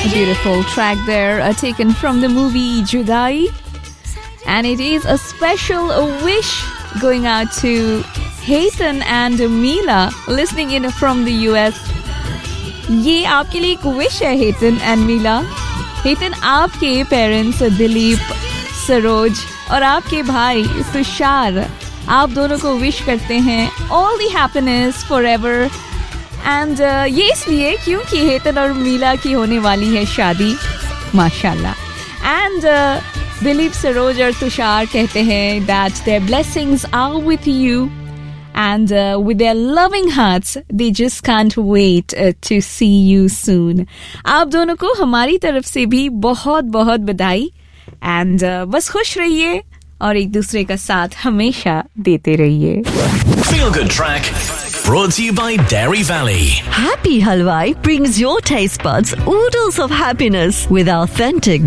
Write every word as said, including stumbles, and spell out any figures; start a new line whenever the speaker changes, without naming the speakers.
A beautiful track there, uh, taken from the movie Judai. And it is a special wish going out to Hayton and Mila listening in from the U S. ये आपके लिए एक wish है Hayton and Mila. Hayton, आपके parents Dilip, Saroj और आपके भाई तुषार, आप दोनों को wish करते हैं all the happiness forever. And uh, ये इसलिए क्योंकि हेतन और मीला की होने वाली है शादी, माशाल्लाह. And uh, दिलीप, सरोज और तुषार कहते हैं that their blessings are with you and uh, with their loving hearts they just can't wait uh, to see you soon. आप दोनों को हमारी तरफ से भी बहुत बहुत बधाई. And uh, बस खुश रहिए और एक दूसरे का साथ हमेशा देते रहिए.
Feel Good Track brought to you by Dairy Valley.
Happy Halwai brings your taste buds oodles of happiness with authentic